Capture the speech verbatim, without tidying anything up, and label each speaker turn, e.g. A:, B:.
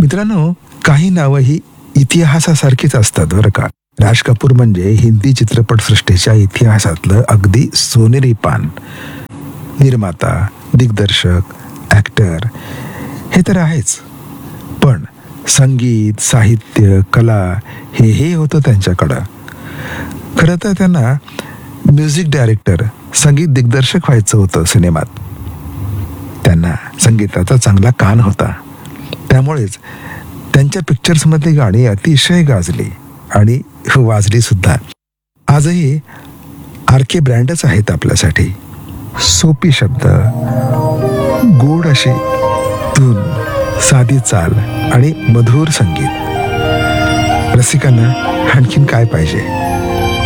A: मित्रांनो, काही नावं ही इतिहासासारखीच असतात बरं का. राज कपूर म्हणजे हिंदी चित्रपटसृष्टीच्या इतिहासातलं अगदी सोनेरी पान. निर्माता, दिग्दर्शक, ॲक्टर हे तर आहेच, पण संगीत, साहित्य, कला हे हे होतं त्यांच्याकडं. खरं तर त्यांना म्युझिक डायरेक्टर, संगीत दिग्दर्शक व्हायचं होतं सिनेमात. त्यांना संगीताचा चांगला कान होता, त्यामुळेच त्यांच्या पिक्चर्समधली गाणी अतिशय गाजली आणि वाजली सुद्धा. आजही आर के ब्रँडच आहेत आपल्यासाठी. सोपी शब्द, गोड अशी धून, साधी चाल आणि मधुर संगीत. रसिकांना आणखीन काय पाहिजे.